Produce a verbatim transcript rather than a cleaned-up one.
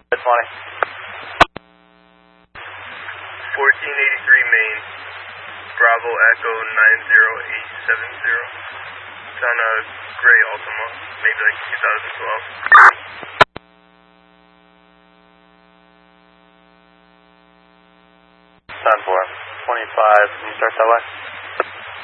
twenty. fourteen eighty-three Main, Bravo Echo nine zero eight seven zero. It's on a gray Altima, maybe like two thousand twelve. ten four. twenty-five, can you start that way?